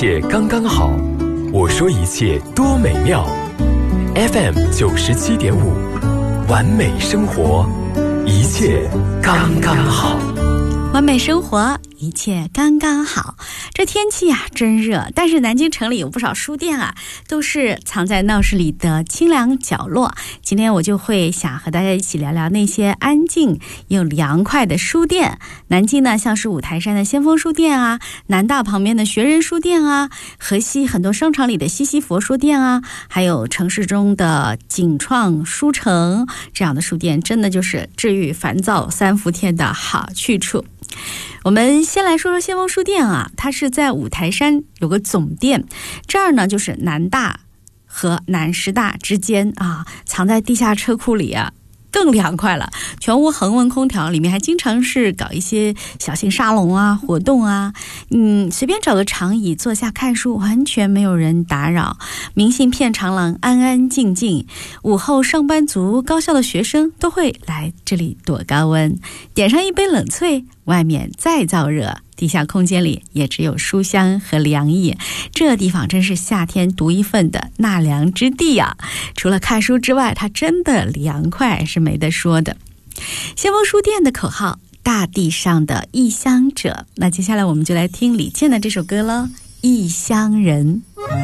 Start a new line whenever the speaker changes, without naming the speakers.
也刚刚好，我说一切多美妙。FM 97.5，完美生活，一切刚刚好。
完美生活，一切刚刚好。这天气啊真热，但是南京城里有不少书店啊，都是藏在闹市里的清凉角落。今天我就会想和大家一起聊聊那些安静又凉快的书店。南京呢，像是五台山的先锋书店啊，南大旁边的学人书店啊，河西很多商场里的西西佛书店啊，还有城市中的景创书城，这样的书店真的就是治愈烦躁三伏天的好去处。我们先来说说先锋书店啊，它是在五台山有个总店，这儿呢就是南大和南师大之间啊，藏在地下车库里啊，更凉快了，全屋恒温空调，里面还经常是搞一些小型沙龙啊活动啊，随便找个长椅坐下看书，完全没有人打扰，明信片长廊安安静静，午后上班族高校的学生都会来这里躲高温，点上一杯冷萃，外面再燥热，地下空间里也只有书香和凉意，这地方真是夏天独一份的纳凉之地啊！除了看书之外，它真的凉快是没得说的。先锋书店的口号，大地上的异乡者。那接下来我们就来听李健的这首歌了，《异乡人》。